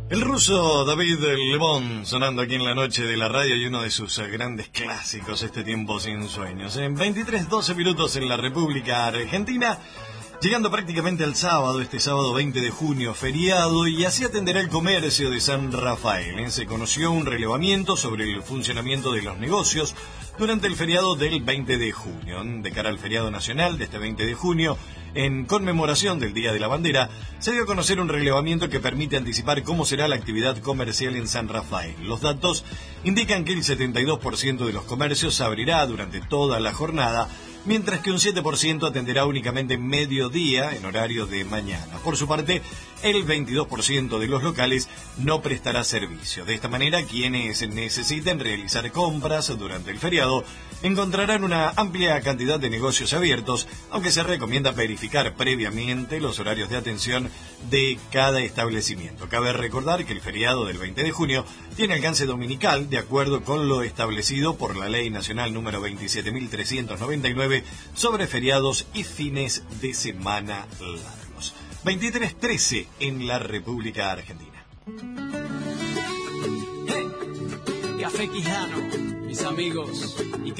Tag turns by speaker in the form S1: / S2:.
S1: El ruso David Lebón sonando aquí en la noche de la radio y uno de sus grandes clásicos, Este tiempo sin sueños. En 23:12 minutos en la República Argentina, llegando prácticamente al sábado, este sábado 20 de junio, feriado, y así atenderá el comercio de San Rafael. Se conoció un relevamiento sobre el funcionamiento de los negocios durante el feriado del 20 de junio. De cara al feriado nacional de este 20 de junio, en conmemoración del Día de la Bandera, se dio a conocer un relevamiento que permite anticipar cómo será la actividad comercial en San Rafael. Los datos indican que el 72% de los comercios se abrirá durante toda la jornada, mientras que un 7% atenderá únicamente mediodía en horario de mañana. Por su parte, el 22% de los locales no prestará servicio. De esta manera, quienes necesiten realizar compras durante el feriado encontrarán una amplia cantidad de negocios abiertos, aunque se recomienda verificar previamente los horarios de atención de cada establecimiento. Cabe recordar que el feriado del 20 de junio tiene alcance dominical, de acuerdo con lo establecido por la Ley Nacional número 27.399 sobre feriados y fines de semana largos. 23:13 en la República Argentina.
S2: Hey, Café Quijano, mis amigos.